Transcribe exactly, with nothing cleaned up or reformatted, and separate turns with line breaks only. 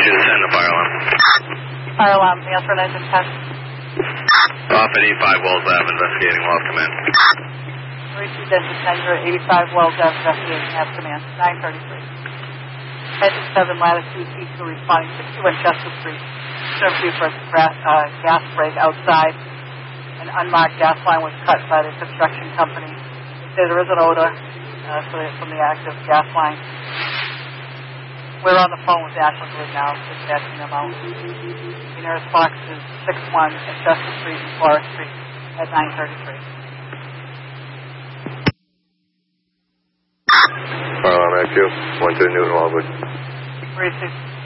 you to send the fire alarm.
Fire alarm, the answer engine test.
Off at eighty-five Wells Ave, investigating Wells Command.
Three Descender, eighty-five Wells Ave, investigating F Command, nine thirty-three. Engine seven, latitude T two, responding to two Winchester Street. Interview for gra- uh, gas break outside. An unmarked gas line was cut by the construction company. They say there is an odor uh, from the active gas line. We're on the phone with National Grid now, dispatching them out. The nearest box is six one at Chester Street and Florida Street at nine thirty-three.
Fire alarm active, one two Newton Wildwood.
three six